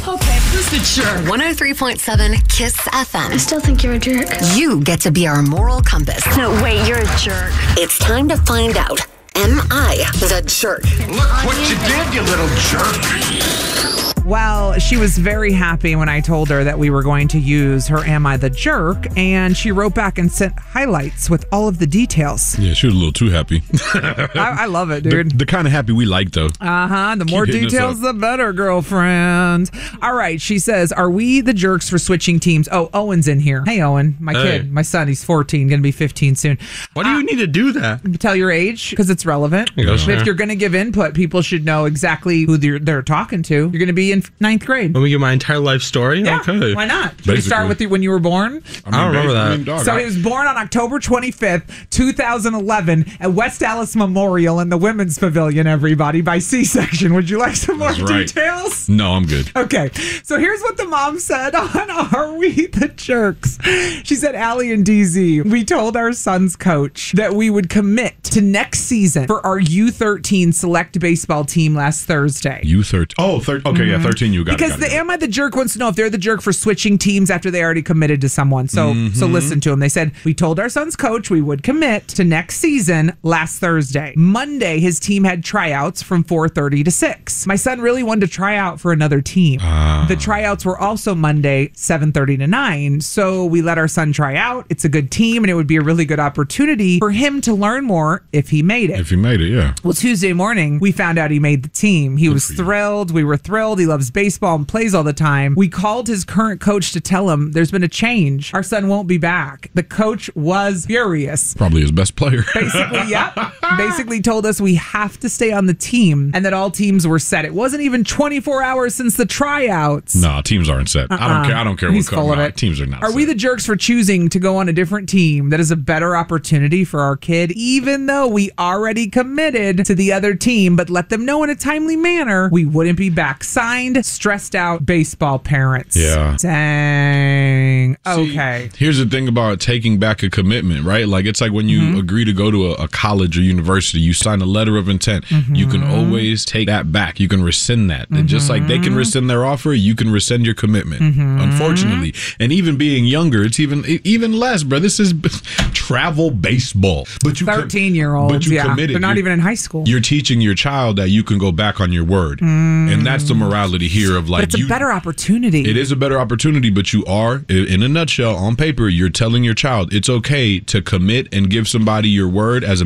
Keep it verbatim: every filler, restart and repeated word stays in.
Okay, who's the jerk? one oh three point seven KISS F M. I still think you're a jerk. You get to be our moral compass. No, wait, you're a jerk. It's time to find out. Am I the jerk? Look what you did, you little jerk. Well, she was very happy when I told her that we were going to use her Am I the Jerk? And she wrote back and sent highlights with all of the details. Yeah, she was a little too happy. I, I love it, dude. The, the kind of happy we like, though. Uh-huh. The more details, the better, girlfriend. All right. She says, are we the jerks for switching teams? Oh, Owen's in here. Hey, Owen. My Hey. kid. My son. He's fourteen. Going to be fifteen soon. Why do you need to do that? Tell your age because it's relevant. Yeah, If sure. you're going to give input, people should know exactly who they're, they're talking to. You're going to be in ninth grade. Let me get my entire life story? Yeah, Okay. why not? Should we start with you when you were born? I don't remember that. Dog, So I- he was born on October twenty-fifth, two thousand eleven at West Dallas Memorial in the Women's Pavilion, everybody, by C-section. Would you like some more That's right. details? No, I'm good. Okay, so here's what the mom said on Are We the Jerks? She said, Allie and D Z, we told our son's coach that we would commit to next season for our U thirteen select baseball team last Thursday. You thirteen. Oh, thir- okay, yeah, thirteen. You got Because it. Got the it, got it. Am I the Jerk wants to know if they're the jerk for switching teams after they already committed to someone. So so listen to them. They said, we told our son's coach we would commit to next season last Thursday. Monday, his team had tryouts from four thirty to six. My son really wanted to try out for another team. The tryouts were also Monday, seven thirty to nine. So we let our son try out. It's a good team, and it would be a really good opportunity for him to learn more if he made it. If you made it, yeah. Well, Tuesday morning, we found out he made the team. He was for you. thrilled. We were thrilled. He loves baseball and plays all the time. We called his current coach to tell him there's been a change. Our son won't be back. The coach was furious. Probably his best player. Basically, yeah. Basically told us we have to stay on the team and that all teams were set. It wasn't even twenty-four hours since the tryouts. Nah, teams aren't set. I don't care. I don't care He's what full co- of nah, it. Teams are not Are set. we the jerks for choosing to go on a different team that is a better opportunity for our kid, even though we already committed to the other team, but let them know in a timely manner we wouldn't be back? Signed, stressed out baseball parents. Yeah. Dang. See, Okay. here's the thing about taking back a commitment, right? Like, it's like when you Mm-hmm. agree to go to a, a college or university, you sign a letter of intent. Mm-hmm. You can always take that back. You can rescind that. And just like they can rescind their offer, you can rescind your commitment, Mm-hmm. unfortunately. And even being younger, it's even even less, bro. This is b- travel baseball. But you com- thirteen-year-olds, but you yeah. committed. They're not You're- even in high school. You're teaching your child that you can go back on your word. And that's the morality here of like but it's you, a better opportunity. It is a better opportunity, but you are, i- in a nutshell, on paper, you're telling your child it's okay to commit and give somebody your word as a